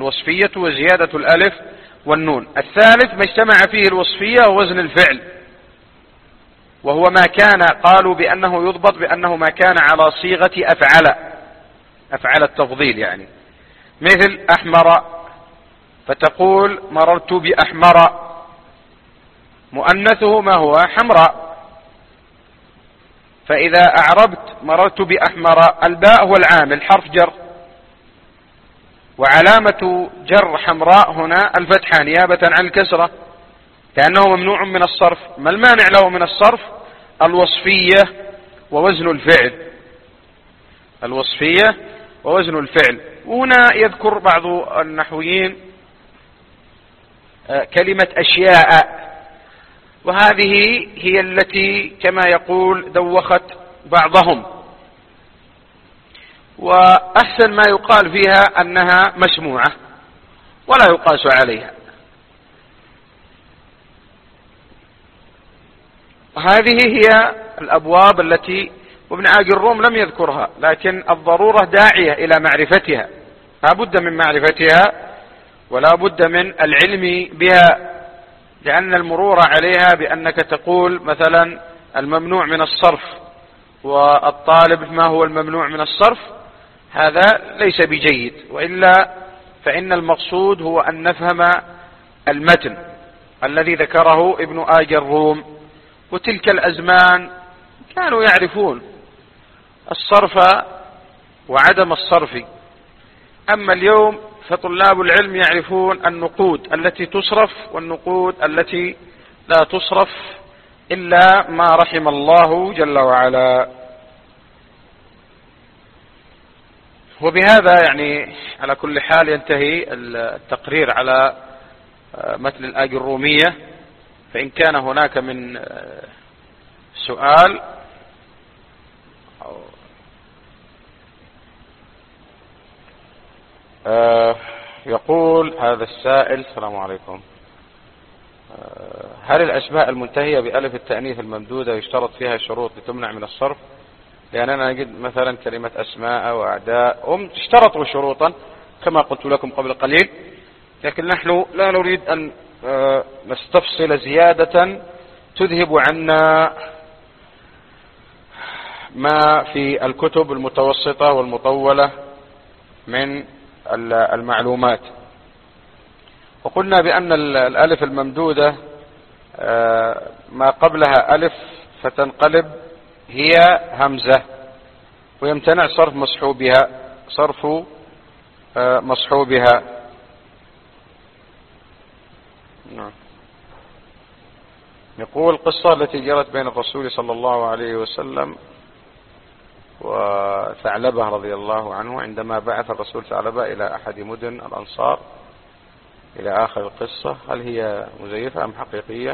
الوصفية وزيادة الألف والنون. الثالث ما اجتمع فيه الوصفية ووزن الفعل، وهو ما كان قالوا بأنه يضبط بأنه ما كان على صيغة أفعل التفضيل، يعني مثل أحمر، فتقول مررت بأحمر، مؤنثه ما هو؟ حمراء. فإذا أعربت مررت بأحمر، الباء هو العامل حرف جر، وعلامة جر حمراء هنا الفتحة نيابة عن الكسرة، لأنه ممنوع من الصرف. ما المانع له من الصرف؟ الوصفية ووزن الفعل، الوصفية ووزن الفعل. وهنا يذكر بعض النحويين كلمة أشياء، وهذه هي التي كما يقول دوخت بعضهم، وأحسن ما يقال فيها أنها مسموعة ولا يقاس عليها. هذه هي الأبواب التي وابن آج الروم لم يذكرها، لكن الضرورة داعية إلى معرفتها، لا بد من معرفتها ولا بد من العلم بها، لأن المرور عليها بأنك تقول مثلا الممنوع من الصرف والطالب ما هو الممنوع من الصرف، هذا ليس بجيد، وإلا فإن المقصود هو أن نفهم المتن الذي ذكره ابن آج الروم. وتلك الأزمان كانوا يعرفون الصرف وعدم الصرف، أما اليوم فطلاب العلم يعرفون النقود التي تصرف والنقود التي لا تصرف إلا ما رحم الله جل وعلا. وبهذا يعني على كل حال ينتهي التقرير على متن الآج الرومية، فإن كان هناك من سؤال يقول هذا السائل: السلام عليكم، هل الأسماء المنتهية بألف التأنيث الممدودة يشترط فيها شروط لتمنع من الصرف؟ لأننا نجد مثلا كلمة أسماء وأعداء هم اشترطوا شروطا كما قلت لكم قبل قليل، لكن نحن لا نريد أن نستفصل زيادة تذهب عنا ما في الكتب المتوسطة والمطولة من المعلومات. وقلنا بأن الألف الممدودة ما قبلها ألف فتنقلب هي همزة، ويمتنع صرف مصحوبها. نعم. يقول: القصة التي جرت بين الرسول صلى الله عليه وسلم وثعلبة رضي الله عنه عندما بعث الرسول ثعلبة إلى أحد مدن الأنصار إلى آخر القصة، هل هي مزيفة أم حقيقية؟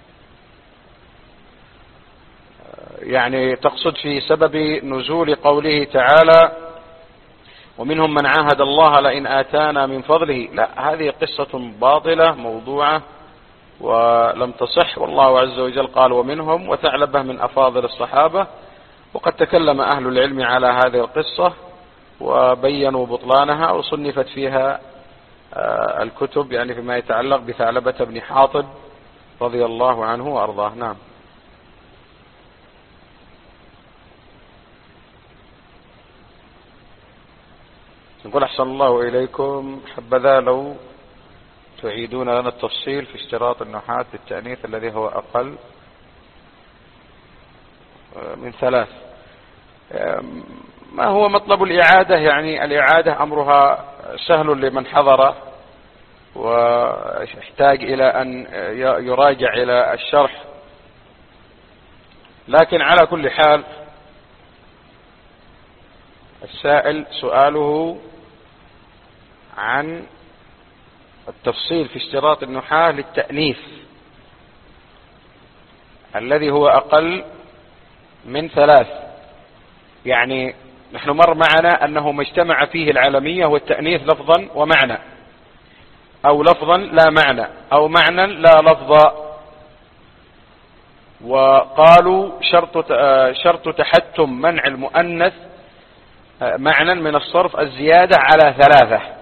يعني تقصد في سبب نزول قوله تعالى: ومنهم من عاهد الله لئن آتانا من فضله. لا، هذه قصة باطلة موضوعة ولم تصح، والله عز وجل قال ومنهم، وثعلبة من أفاضل الصحابة، وقد تكلم أهل العلم على هذه القصة وبينوا بطلانها وصنفت فيها الكتب، يعني فيما يتعلق بثعلبة بن حاطب رضي الله عنه وأرضاه. نعم. نقول: أحسن الله إليكم، حبذا لو تعيدون لنا التفصيل في اشتراط النحاة للتأنيث الذي هو أقل من 3. ما هو مطلب الإعادة؟ يعني الإعادة أمرها سهل لمن حضر، ويحتاج إلى أن يراجع إلى الشرح، لكن على كل حال السائل سؤاله عن التفصيل في اشتراط النحاة للتأنيث الذي هو أقل من 3. يعني نحن مر معنا أنه ما اجتمع فيه العالمية والتأنيث لفظا ومعنى، أو لفظا لا معنى، أو معنى لا لفظا. وقالوا شرط تحتم منع المؤنث معنى من الصرف الزيادة على 3.